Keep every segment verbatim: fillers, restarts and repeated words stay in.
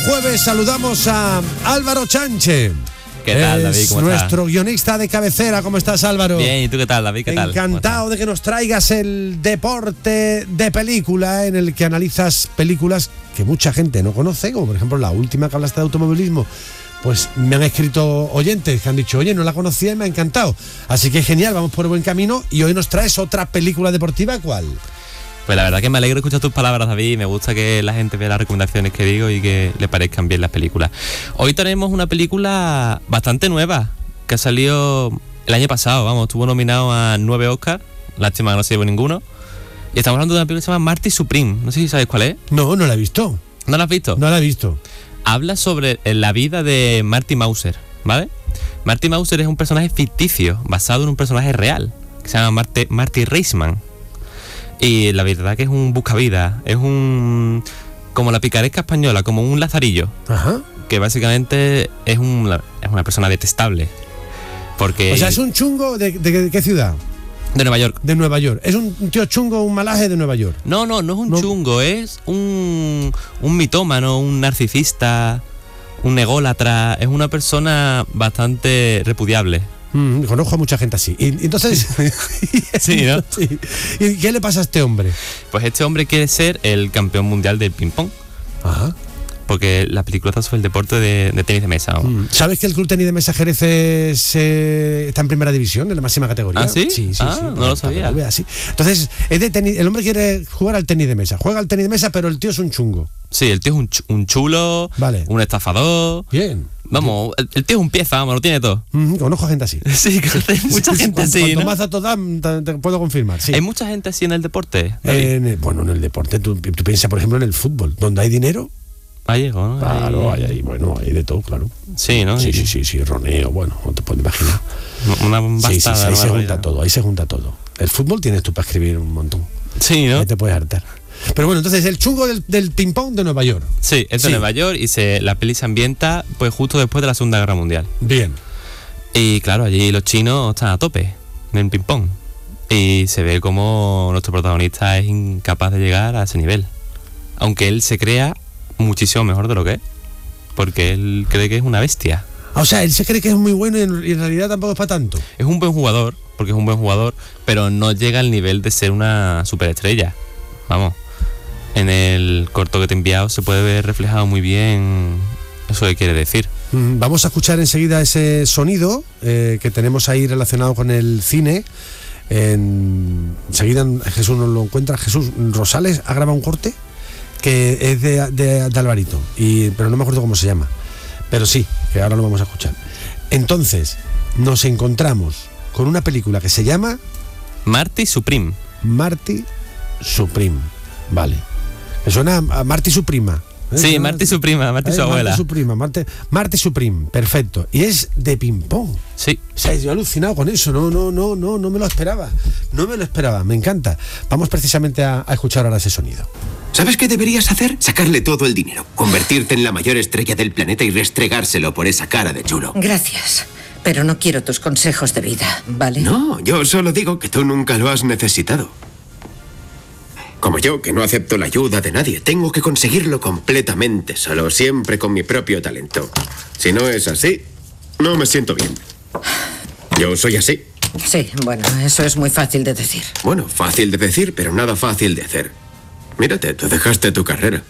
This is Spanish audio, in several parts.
Jueves saludamos a Álvaro Chanche. ¿Qué tal, David? ¿Cómo estás? Nuestro guionista de cabecera. ¿Cómo estás, Álvaro? Bien, ¿y tú qué tal, David? ¿Qué tal? Encantado de que nos traigas el deporte de película, en el que analizas películas que mucha gente no conoce, como por ejemplo la última que hablaste de automovilismo. Pues me han escrito oyentes que han dicho, oye, no la conocía y me ha encantado. Así que genial, vamos por el buen camino. Y hoy nos traes otra película deportiva, ¿cuál? Pues la verdad que me alegro de escuchar tus palabras, David. Me gusta que la gente vea las recomendaciones que digo y que le parezcan bien las películas. Hoy tenemos una película bastante nueva que ha salido el año pasado, vamos, estuvo nominado a nueve Oscars. Lástima que no se llevó ninguno. Y estamos hablando de una película que se llama Marty Supreme. No sé si sabes cuál es. No, no la he visto. ¿No la has visto? No la he visto. Habla sobre la vida de Marty Mauser, ¿vale? Marty Mauser es un personaje ficticio basado en un personaje real que se llama Marty, Marty Reisman. Y la verdad que es un buscavidas, es un... como la picaresca española, como un lazarillo. Ajá. Que básicamente es, un, es una persona detestable. Porque... O sea, es un chungo de, de, de, de qué ciudad. De Nueva York. De Nueva York. Es un tío chungo, un malaje de Nueva York. No, no, no es un no. chungo, es un, un mitómano, un narcisista, un ególatra. Es una persona bastante repudiable. Mm, conozco a mucha gente así. Y, y entonces... sí, ¿no? Sí. ¿Y qué le pasa a este hombre? Pues este hombre quiere ser el campeón mundial del ping-pong. Ajá. Porque la película está sobre el deporte de, de tenis de mesa. Mm. ¿Sabes que el Club Tenis de Mesa Jerez es, eh, está en primera división, en la máxima categoría? ¿Ah, sí? Sí, sí, ah, sí. No lo sabía. Vea, sí. Entonces, es de tenis, el hombre quiere jugar al tenis de mesa. Juega al tenis de mesa, pero el tío es un chungo. Sí, el tío es un, ch- un chulo, vale. Un estafador. Bien. Vamos, el, el tío es un pieza, vamos, lo tiene todo. Mm, conozco a gente así. Sí, hay mucha gente así, Cuanto ¿no? más datos dan, te, te puedo confirmar, sí. Hay mucha gente así en el deporte. En el, bueno, en el deporte, tú, tú piensas, por ejemplo, en el fútbol, donde hay dinero. Ahí llegó, ¿no? Claro, hay, hay, bueno, hay de todo, claro. Sí, ¿no? Sí, sí, sí, sí, roneo, bueno, no te puedes imaginar. Una bastada. Sí, sí, sí, ahí se junta todo, ahí se junta todo. El fútbol tienes tú para escribir un montón. Sí, ¿no? Ahí te puedes hartar. Pero bueno, entonces el chungo del, del ping-pong de Nueva York. Sí, es de sí. Nueva York y se, la peli se ambienta pues justo después de la Segunda Guerra Mundial. Bien. Y claro, allí los chinos están a tope en el ping-pong. Y se ve como nuestro protagonista es incapaz de llegar a ese nivel. Aunque él se crea muchísimo mejor de lo que es. Porque él cree que es una bestia. O sea, él se cree que es muy bueno y en, y en realidad tampoco es para tanto. Es un buen jugador, porque es un buen jugador, pero no llega al nivel de ser una superestrella. Vamos. En el corto que te he enviado se puede ver reflejado muy bien eso que quiere decir. Mm, vamos a escuchar enseguida ese sonido eh, que tenemos ahí relacionado con el cine. En, enseguida Jesús nos lo encuentra. Jesús Rosales ha grabado un corte que es de, de, de Alvarito, y, pero no me acuerdo cómo se llama. Pero sí, que ahora lo vamos a escuchar. Entonces, nos encontramos con una película que se llama... Marty Supreme. Marty Supreme, vale. Me suena a Marty su prima. ¿Eh? Sí, Marty su prima, Marty su abuela. Marty su prima, Marty, Marty Supreme, perfecto. Y es de ping-pong. Sí. O sea, yo he alucinado con eso, no, no, no, no, no me lo esperaba. No me lo esperaba, me encanta. Vamos precisamente a, a escuchar ahora ese sonido. ¿Sabes qué deberías hacer? Sacarle todo el dinero, convertirte en la mayor estrella del planeta y restregárselo por esa cara de chulo. Gracias, pero no quiero tus consejos de vida, ¿vale? No, yo solo digo que tú nunca lo has necesitado. Como yo, que no acepto la ayuda de nadie. Tengo que conseguirlo completamente solo, siempre con mi propio talento. Si no es así, no me siento bien. Yo soy así. Sí, bueno, eso es muy fácil de decir. Bueno, fácil de decir, pero nada fácil de hacer. Mírate, tú dejaste tu carrera.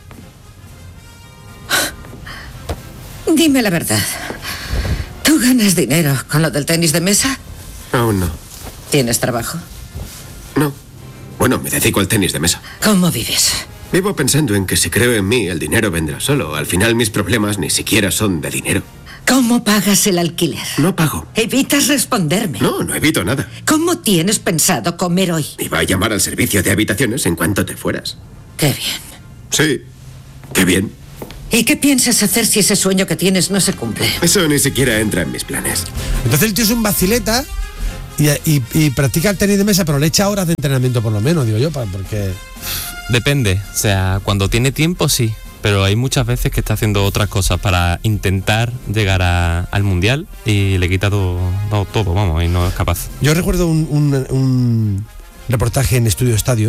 Dime la verdad. ¿Tú ganas dinero con lo del tenis de mesa? Aún no. ¿Tienes trabajo? No. Bueno, me dedico al tenis de mesa. ¿Cómo vives? Vivo pensando en que si creo en mí, el dinero vendrá solo. Al final mis problemas ni siquiera son de dinero. ¿Cómo pagas el alquiler? No pago. Evitas responderme. No, no evito nada. ¿Cómo tienes pensado comer hoy? Iba a llamar al servicio de habitaciones en cuanto te fueras. Qué bien. Sí, qué bien. ¿Y qué piensas hacer si ese sueño que tienes no se cumple? Eso ni siquiera entra en mis planes. Entonces el tío es un vacileta y, y, y practica el tenis de mesa, pero le echa horas de entrenamiento por lo menos, digo yo, porque... Depende, o sea, cuando tiene tiempo sí, pero hay muchas veces que está haciendo otras cosas para intentar llegar a, al mundial y le quita todo, todo, todo, vamos, y no es capaz. Yo recuerdo un, un, un reportaje en Estudio Estadio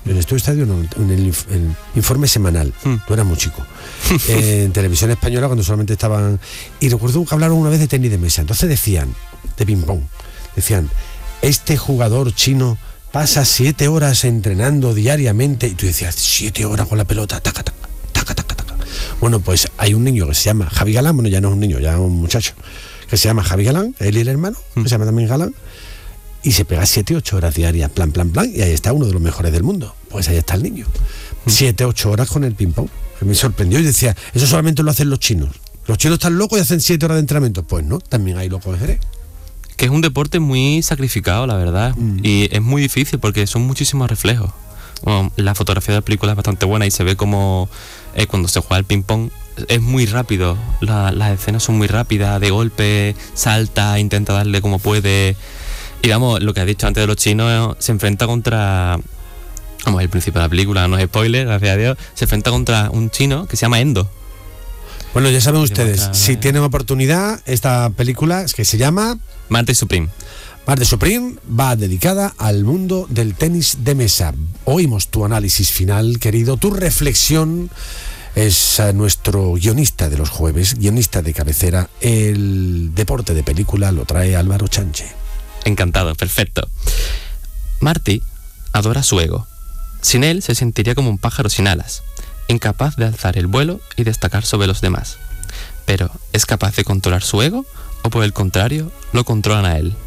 En Estudio Estadio no, en el, inf- el informe semanal. Mm. Tú eras muy chico. Eh, en televisión española cuando solamente estaban... Y recuerdo que hablaron una vez de tenis de mesa. Entonces decían, de ping pong, decían, este jugador chino pasa siete horas entrenando diariamente. Y tú decías, siete horas con la pelota, taca, taca, taca, taca, taca. Bueno, pues hay un niño que se llama Javi Galán, bueno, ya no es un niño, ya es un muchacho, que se llama Javi Galán, él y el hermano, que se llama también Galán, y se pega siete, ocho horas diarias, plan, plan, plan, y ahí está uno de los mejores del mundo. Pues ahí está el niño. siete, ocho horas con el ping-pong. Que me sorprendió y decía, eso solamente lo hacen los chinos. Los chinos están locos y hacen siete horas de entrenamiento. Pues no, también hay locos de Jerez. Que es un deporte muy sacrificado, la verdad. Mm. Y es muy difícil porque son muchísimos reflejos. Bueno, la fotografía de la película es bastante buena y se ve como eh, cuando se juega el ping-pong es muy rápido. La, las escenas son muy rápidas, de golpe, salta, intenta darle como puede. Y vamos, lo que has dicho antes de los chinos, se enfrenta contra... Vamos, el principio de la película, no es spoiler, gracias a Dios. Se enfrenta contra un chino que se llama Endo. Bueno, ya saben ustedes, si tienen oportunidad, esta película es que se llama... Marty Supreme. Marty Supreme va dedicada al mundo del tenis de mesa. Oímos tu análisis final, querido, tu reflexión. Es a nuestro guionista de los jueves, guionista de cabecera. El deporte de película lo trae Álvaro Chanche. Encantado, perfecto. Marty adora su ego. Sin él se sentiría como un pájaro sin alas, incapaz de alzar el vuelo y destacar sobre los demás. Pero, ¿es capaz de controlar su ego o por el contrario, lo controlan a él?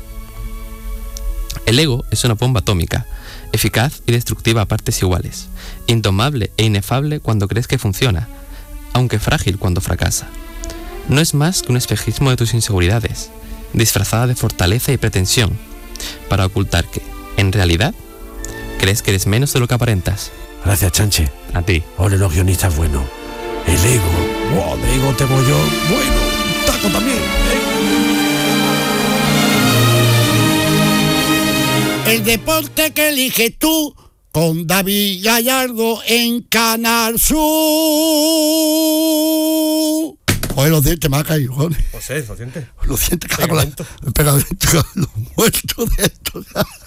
El ego es una bomba atómica, eficaz y destructiva a partes iguales, indomable e inefable cuando crees que funciona, aunque frágil cuando fracasa. No es más que un espejismo de tus inseguridades, disfrazada de fortaleza y pretensión, para ocultar que, en realidad, crees que eres menos de lo que aparentas. Gracias, Chanche. A ti. Ole, los guionistas buenos. El ego. Wow, de ego tengo yo. Bueno, un taco también. El deporte que eliges tú, con David Gallardo en Canal Sur. Oye, los dientes me ha caído, joder. José, los dientes. Los dientes, claro. He pegado los muertos de esto.